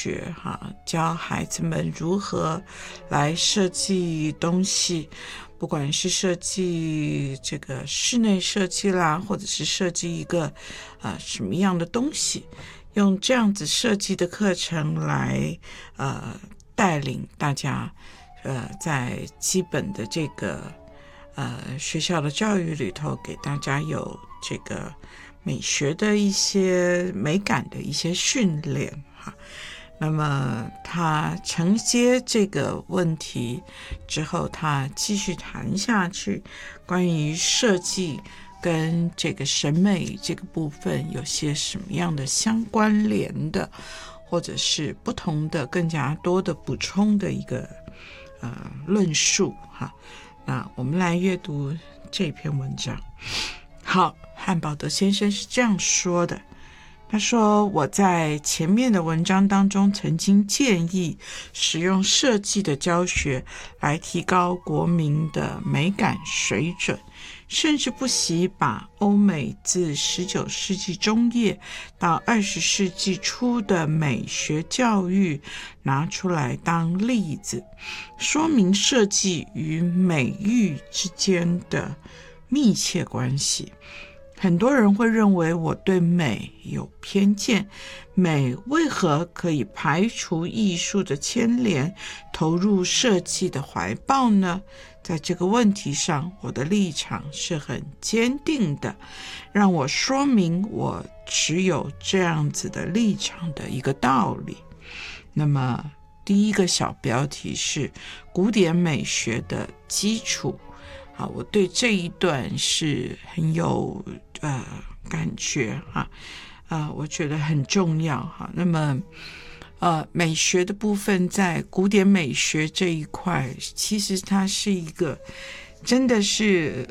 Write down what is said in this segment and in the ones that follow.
学教孩子们如何来设计东西，不管是设计这个室内设计啦，或者是设计一个什么样的东西，用这样子设计的课程来带领大家在基本的这个学校的教育里头，给大家有这个美学的一些美感的一些训练那么他承接这个问题之后，他继续谈下去，关于设计跟这个审美这个部分有些什么样的相关联的，或者是不同的更加多的补充的一个论述那我们来阅读这篇文章。好，汉堡德先生是这样说的，他说，我在前面的文章当中曾经建议使用设计的教学来提高国民的美感水准，甚至不惜把欧美自19世纪中叶到20世纪初的美学教育拿出来当例子，说明设计与美育之间的密切关系。很多人会认为我对美有偏见，美为何可以排除艺术的牵连，投入设计的怀抱呢？在这个问题上，我的立场是很坚定的，让我说明我持有这样子的立场的一个道理。那么第一个小标题是古典美学的基础。我对这一段是很有感觉我觉得很重要那么美学的部分在古典美学这一块，其实它是一个真的是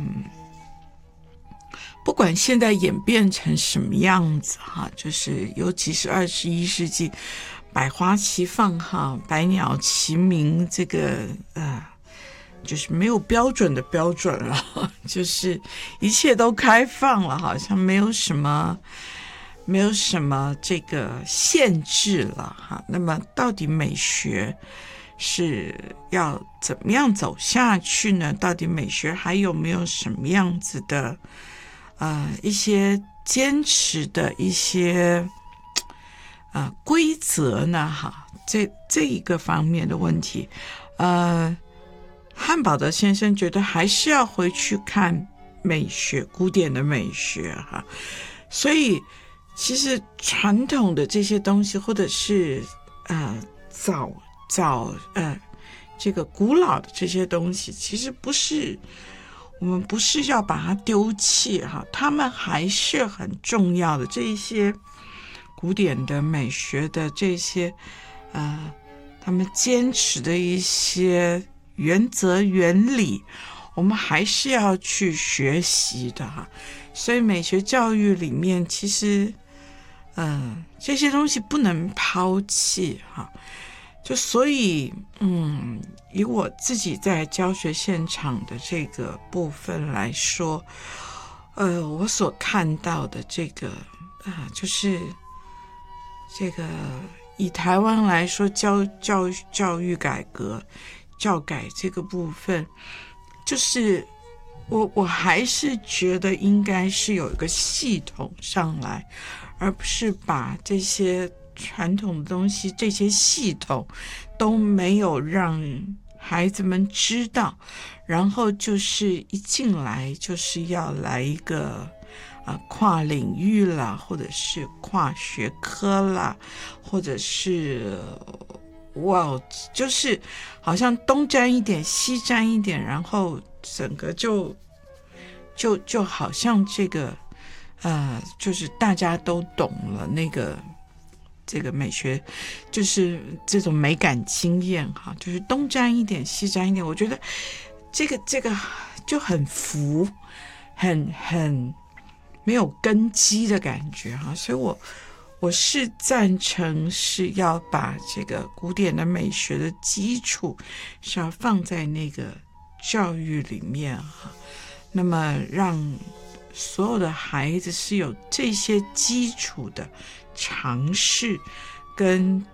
不管现在演变成什么样子就是尤其是21世纪百花齐放百鸟齐鸣，这个就是没有标准的标准了，就是一切都开放了，好像没有什么这个限制了那么到底美学是要怎么样走下去呢？到底美学还有没有什么样子的一些坚持的一些规则呢？这一个方面的问题汉堡德先生觉得还是要回去看美学，古典的美学所以其实传统的这些东西，或者是这个古老的这些东西，其实我们不是要把它丢弃他们还是很重要的。这一些古典的美学的这些他们坚持的一些原则原理，我们还是要去学习的所以美学教育里面其实这些东西不能抛弃就所以以我自己在教学现场的这个部分来说我所看到的这个就是这个以台湾来说教育改革教改这个部分，就是我还是觉得应该是有一个系统上来，而不是把这些传统的东西这些系统都没有让孩子们知道，然后就是一进来就是要来一个跨领域啦，或者是跨学科啦，或者是就是好像东沾一点西沾一点，然后整个就好像这个就是大家都懂了这个美学，就是这种美感经验就是东沾一点西沾一点，我觉得这个就很浮，很没有根基的感觉所以我是赞成是要把这个古典的美学的基础是要放在那个教育里面那么让所有的孩子是有这些基础的尝试跟